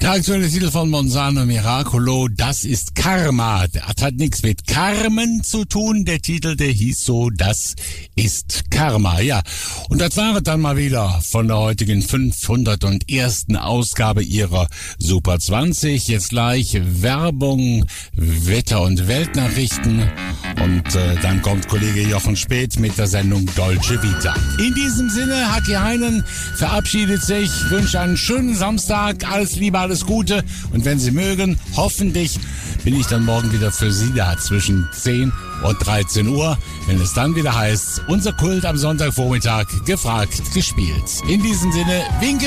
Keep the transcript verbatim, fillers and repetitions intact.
Der aktuelle Titel von Monsanto Miracolo, das ist Karma. Das hat nichts mit Carmen zu tun. Der Titel, der hieß so, das ist Karma. Ja, und das war es dann mal wieder von der heutigen fünfhundertersten Ausgabe ihrer Super zwanzig. Jetzt gleich Werbung, Wetter- und Weltnachrichten. Und äh, dann kommt Kollege Jochen Späth mit der Sendung Dolce Vita. In diesem Sinne, Haki Heinen verabschiedet sich, wünsche einen schönen Samstag, alles Liebe, alles Gute. Und wenn Sie mögen, hoffentlich bin ich dann morgen wieder für Sie da zwischen zehn und dreizehn Uhr, wenn es dann wieder heißt, unser Kult am Sonntagvormittag, gefragt, gespielt. In diesem Sinne, winke